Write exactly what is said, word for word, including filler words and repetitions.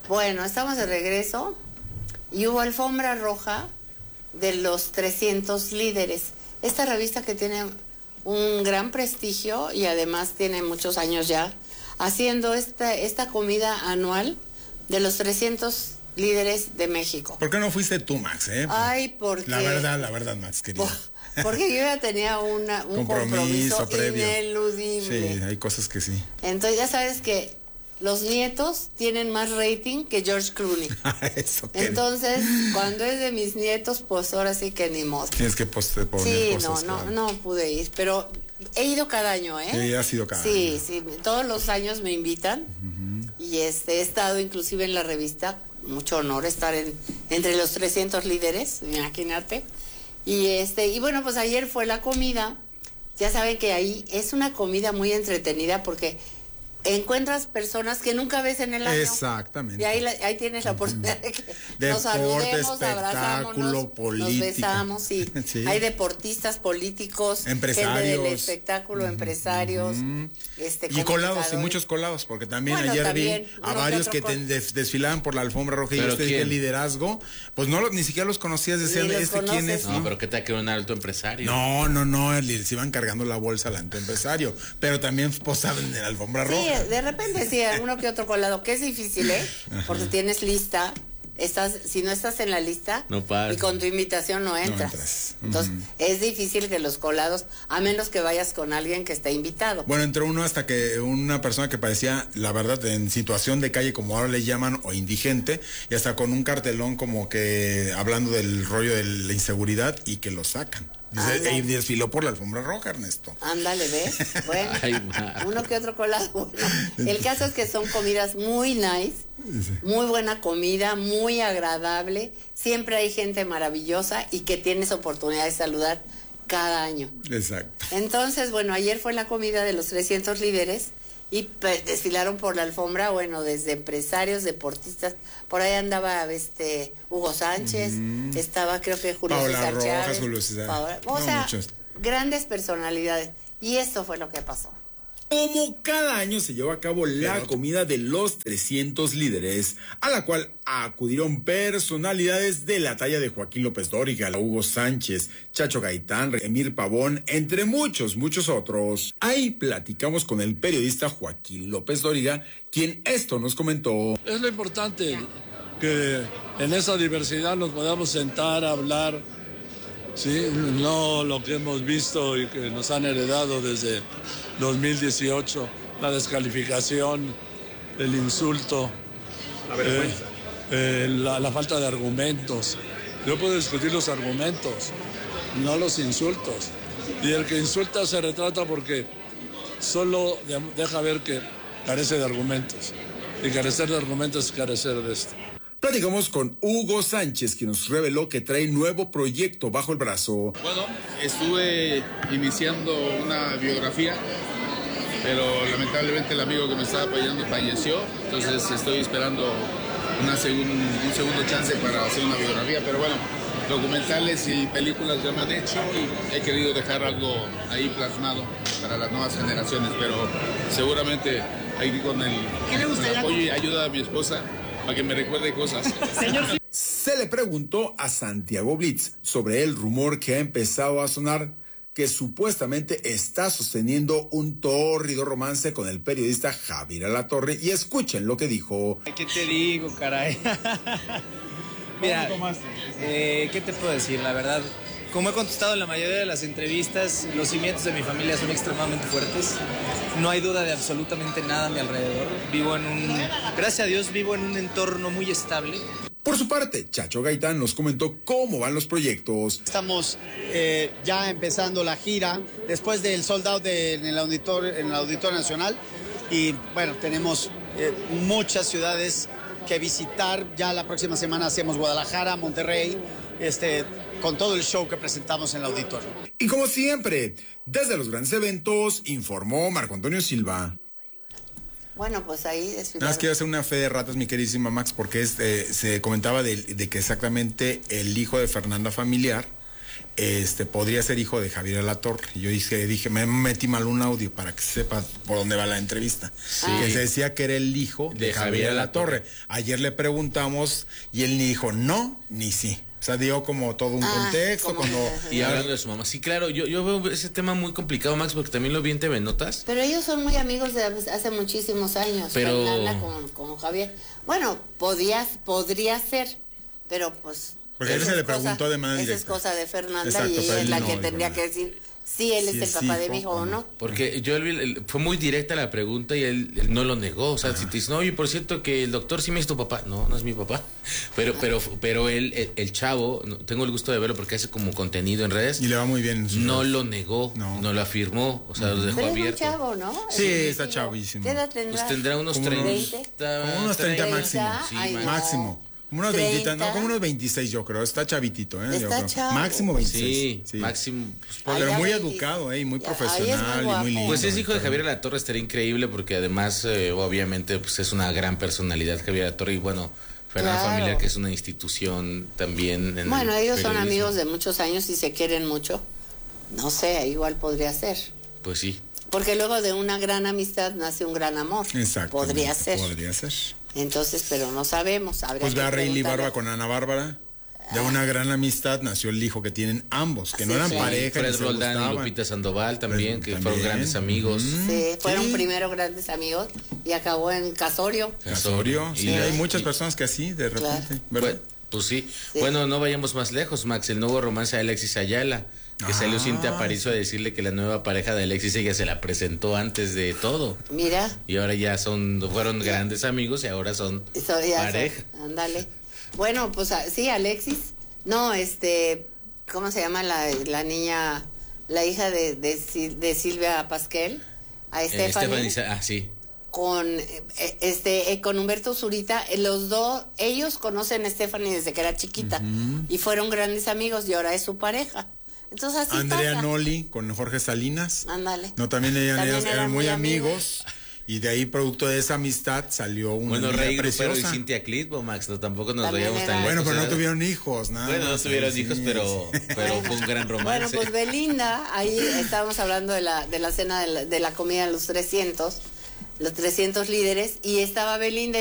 Bueno, estamos de regreso y hubo alfombra roja de los trescientos líderes. Esta revista que tiene un gran prestigio y además tiene muchos años ya haciendo esta, esta comida anual de los trescientos líderes de México. ¿Por qué no fuiste tú, Max? Eh? Ay, porque... La verdad, la verdad, Max, querida. Porque yo ya tenía una, un compromiso, compromiso ineludible. Sí, hay cosas que sí. Entonces ya sabes que los nietos tienen más rating que George Clooney. Eso, entonces, cuando es de mis nietos, pues ahora sí que ni modo. Tienes que poner sí, cosas. Sí, no, claro. no, no pude ir, pero he ido cada año, ¿eh? Sí, has ido cada sí, año. Sí, sí, todos los años me invitan. Uh-huh. Y este, he estado inclusive en la revista, mucho honor estar en, entre los trescientos líderes, imagínate. Y este, y bueno, pues ayer fue la comida. Ya saben que ahí es una comida muy entretenida porque encuentras personas que nunca ves en el año. Exactamente. Y ahí, la, ahí tienes la oportunidad de que Deporte, nos saludemos, abrazámonos, política. nos besamos. Sí. Sí. Hay deportistas, políticos, empresarios, gente del espectáculo, uh-huh. empresarios. Uh-huh. Este, y colados, y muchos colados, porque también bueno, ayer también, vi a varios que, que des, desfilaban por la alfombra roja y este dije el liderazgo. Pues no, ni siquiera los conocías, decían, ¿este conoces? quién es? No, ¿no? Pero ¿qué tal que era un alto empresario? No, no, no, les iban cargando la bolsa al alto empresario, pero también posaban en la alfombra sí, roja. De repente sí, uno que otro colado, que es difícil, ¿eh? Porque Ajá. tienes lista, estás, si no estás en la lista no y con tu invitación no entras. No entras. Entonces, uh-huh. es difícil que los colados, a menos que vayas con alguien que esté invitado. Bueno, entró uno hasta que una persona que parecía, la verdad, en situación de calle, como ahora le llaman, o indigente, y hasta con un cartelón como que hablando del rollo de la inseguridad y que lo sacan. Y desfiló por la alfombra roja, Ernesto. Ándale, ¿ves? Bueno, Ay, uno que otro colado. Bueno, el caso es que son comidas muy nice, sí. muy buena comida, muy agradable. Siempre hay gente maravillosa y que tienes oportunidad de saludar cada año. Exacto. Entonces, bueno, ayer fue la comida de los trescientos líderes y pues, desfilaron por la alfombra, bueno, desde empresarios, deportistas. Por ahí andaba este Hugo Sánchez, mm. estaba creo que Julio Paola César Rojas, Chávez, Julio César. Paola, o no, sea, muchos. Grandes personalidades. Y esto fue lo que pasó. Como cada año se llevó a cabo la Pero... comida de los trescientos líderes, a la cual acudieron personalidades de la talla de Joaquín López Dóriga, Hugo Sánchez, Chacho Gaitán, Emir Pavón, entre muchos, muchos otros. Ahí platicamos con el periodista Joaquín López Dóriga, quien esto nos comentó. Es lo importante, que en esa diversidad nos podamos sentar a hablar, sí, no lo que hemos visto y que nos han heredado desde dos mil dieciocho, la descalificación, el insulto, la vergüenza, eh, eh, la, la falta de argumentos. Yo puedo discutir los argumentos, no los insultos. Y el que insulta se retrata porque solo deja ver que carece de argumentos. Y carecer de argumentos es carecer de esto. Platicamos con Hugo Sánchez, quien nos reveló que trae nuevo proyecto bajo el brazo. Bueno, estuve iniciando una biografía, pero lamentablemente el amigo que me estaba apoyando falleció, entonces estoy esperando una segun, un segundo chance para hacer una biografía, pero bueno, documentales y películas ya me han hecho y he querido dejar algo ahí plasmado para las nuevas generaciones, pero seguramente ahí con el, con el apoyo y ayuda de mi esposa, para que me recuerde cosas. Señor. Se le preguntó a Santiago Blitz sobre el rumor que ha empezado a sonar que supuestamente está sosteniendo un tórrido romance con el periodista Javier Alatorre, y escuchen lo que dijo. ¿Qué te digo, caray? Mira, eh, ¿qué te puedo decir? La verdad, como he contestado en la mayoría de las entrevistas, los cimientos de mi familia son extremadamente fuertes. No hay duda de absolutamente nada a mi alrededor. Vivo en un, gracias a Dios, vivo en un entorno muy estable. Por su parte, Chacho Gaitán nos comentó cómo van los proyectos. Estamos eh, ya empezando la gira después del sold out de, en, el auditor, en el Auditorio Nacional. Y bueno, tenemos eh, muchas ciudades que visitar. Ya la próxima semana hacemos Guadalajara, Monterrey, este, con todo el show que presentamos en el auditorio. Y como siempre, desde los grandes eventos, informó Marco Antonio Silva. Bueno, pues ahí desfilaron. Nada más quiero hacer una fe de ratas, mi queridísima Max, porque es, eh, se comentaba de, de que exactamente el hijo de Fernanda Familiar este podría ser hijo de Javier Alatorre. Y yo dije, dije, me metí mal un audio para que sepa por dónde va la entrevista. Sí. Que se decía que era el hijo de, de Javier Alatorre. Ayer le preguntamos y él ni dijo no ni sí. O sea, dio como todo un ah, contexto. Cuando... Y hablando de su mamá. Sí, claro, yo, yo veo ese tema muy complicado, Max, porque también lo vi en T V Notas. Pero ellos son muy amigos de hace muchísimos años. Pero... Fernanda con, con Javier. Bueno, podía, podría ser, pero pues... Porque él se le preguntó cosa, de manera directa. Esa es cosa de Fernanda. Exacto, y ella es la no, que tendría que decir... Sí, él sí, es el papá sí, de mi hijo, ¿o no? Porque yo fue muy directa la pregunta y él, él no lo negó. O sea, ajá. Si te dicen, oye, por cierto que el doctor sí me es tu papá. No, no es mi papá. Pero, ajá. pero, pero él, el, el chavo, tengo el gusto de verlo porque hace como contenido en redes. Y le va muy bien. En no redes. Lo negó, no. no lo afirmó, o sea, uh-huh. lo dejó pero abierto. Es un chavo, ¿no? Sí, es está chavísimo. ¿Qué edad tendrá? Pues tendrá unos treinta. Como unos treinta máximo. Sí, Ay, máximo. Como unos veinte, no, como unos veintiséis yo creo, está chavitito, ¿eh? Está chavo. Máximo veintiséis. Sí, sí. máximo. Pues, pero muy educado, ¿eh? Y muy profesional y muy lindo. Pues es hijo de Javier Alatorre, estaría increíble porque además, eh, obviamente, pues es una gran personalidad Javier Alatorre y bueno, Fernanda claro. Familiar, que es una institución también. En bueno, ellos son amigos de muchos años y se quieren mucho. No sé, igual podría ser. Pues sí. Porque luego de una gran amistad nace un gran amor. Exacto. Podría ser. Podría ser. Entonces, pero no sabemos. Habría pues ve a Rayleigh Barba con Ana Bárbara. De una gran amistad nació el hijo que tienen ambos, que sí, no eran sí. pareja. Fred Roldán y Lupita Sandoval también, que también. Fueron grandes amigos. Sí, fueron sí. primero grandes amigos y acabó en Casorio. Casorio, sí, sí. hay muchas personas que así, de repente, claro. ¿verdad? Bueno, pues sí. sí. Bueno, no vayamos más lejos, Max, el nuevo romance de Alexis Ayala. Que ah, salió Cintia Aparicio a decirle que la nueva pareja de Alexis ella se la presentó antes de todo. Mira. Y ahora ya son, fueron grandes amigos y ahora son Eso ya pareja. Ándale. Bueno, pues sí, Alexis. No, este, ¿cómo se llama la, la niña, la hija de, de, de Silvia Pasquel? A Stephanie. Eh, Stephanie, ah, sí. Con este con Humberto Zurita, los dos, ellos conocen a Stephanie desde que era chiquita uh-huh. y fueron grandes amigos y ahora es su pareja. Entonces así Andrea pasa. Noli con Jorge Salinas. Ándale. No, también, ella, también ellos eran, eran muy amigos. amigos. Y de ahí, producto de esa amistad, salió una bueno, Rey preciosa. Grupero y Cintia Clitbo, Max, no, tampoco nos también veíamos tan lejos. Bueno, pero no tuvieron hijos, nada. Bueno, no tuvieron sí, hijos, pero, pero fue un gran romance. Bueno, pues Belinda, ahí estábamos hablando de la, de la cena de la, de la comida de los trescientos, los trescientos líderes, y estaba Belinda.